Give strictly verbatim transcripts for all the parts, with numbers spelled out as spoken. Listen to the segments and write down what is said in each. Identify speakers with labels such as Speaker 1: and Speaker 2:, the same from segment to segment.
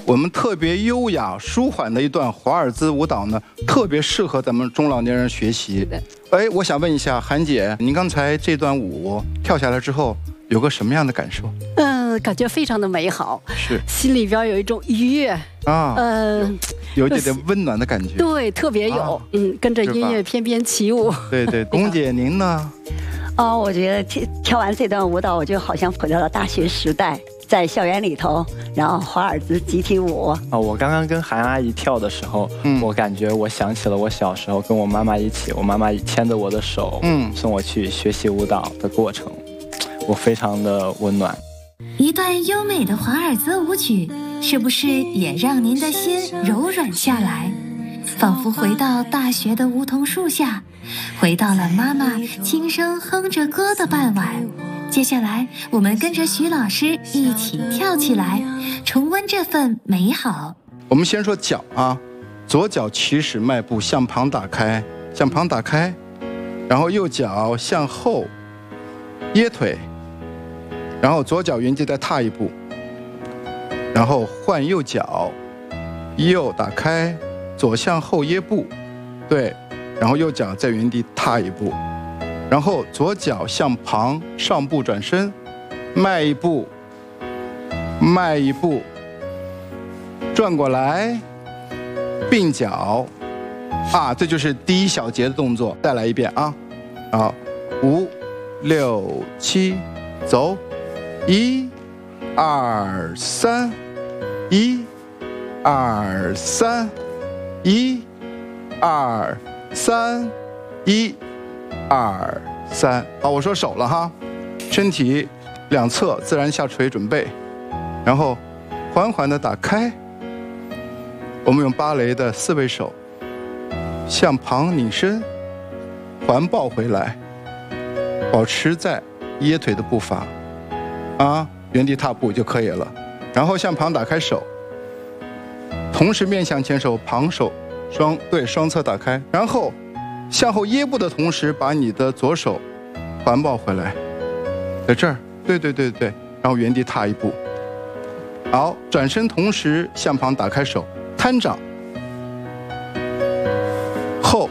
Speaker 1: 我们特别优雅舒缓的一段华尔兹舞蹈呢，特别适合咱们中老年人学习。哎，我想问一下韩姐，您刚才这段舞跳下来之后，有个什么样的感受？
Speaker 2: 嗯，感觉非常的美好，
Speaker 1: 是心
Speaker 2: 里边有一种愉悦
Speaker 1: 啊，
Speaker 2: 嗯，
Speaker 1: 有一点点温暖的感觉。
Speaker 2: 对，特别有，啊、嗯，跟着音乐翩翩起舞。
Speaker 1: 对对，龚姐您呢？
Speaker 3: 哦，我觉得跳跳完这段舞蹈，我就好像回到了大学时代，在校园里头，然后华尔兹集体舞。
Speaker 4: 哦，我刚刚跟韩阿姨跳的时候，嗯，我感觉我想起了我小时候跟我妈妈一起，我妈妈牵着我的手，嗯，送我去学习舞蹈的过程，我非常的温暖。
Speaker 5: 一段优美的华尔兹舞曲，是不是也让您的心柔软下来？仿佛回到大学的梧桐树下，回到了妈妈轻声哼着歌的傍晚。接下来我们跟着徐老师一起跳起来，重温这份美好。
Speaker 1: 我们先说脚啊，左脚起始迈步向旁打开，向旁打开，然后右脚向后掖腿，然后左脚原地再踏一步，然后换右脚，右打开，左向后掖步，对，然后右脚在原地踏一步，然后左脚向旁上步转身，迈一步，迈一步，转过来，并脚，啊，这就是第一小节的动作。再来一遍啊，好，五、六、七，走，一、二、三，一、二、三，一、二、三，一、二、三。好，我说手了哈，身体两侧自然下垂准备，然后缓缓地打开。我们用芭蕾的四位手向旁拧身，环抱回来，保持在掖腿的步伐啊，原地踏步就可以了。然后向旁打开手，同时面向前手，旁手双对双侧打开，然后向后掖步的同时，把你的左手环抱回来，在这儿，对对对对，然后原地踏一步。好，转身同时向旁打开手，摊掌，后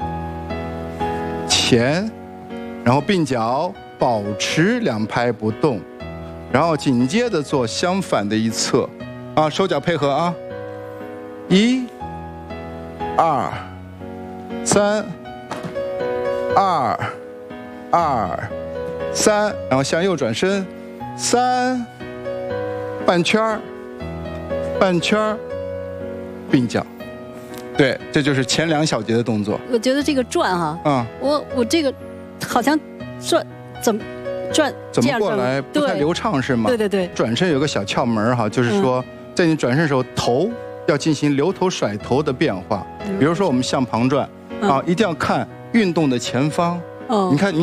Speaker 1: 前，然后并脚，保持两拍不动，然后紧接着做相反的一侧，啊，手脚配合啊，一、二、三、二、二、三，然后向右转身，三，半圈儿，半圈儿，并脚。对，这就是前两小节的动作。
Speaker 2: 我觉得这个转哈，嗯，我我这个好像转怎么转
Speaker 1: 怎么过来不太流畅是吗？
Speaker 2: 对对对。
Speaker 1: 转身有个小窍门哈，就是说、嗯、在你转身的时候，头要进行留头甩头的变化。比如说我们向旁转、嗯、啊，一定要看运动的前方。哦，你看你。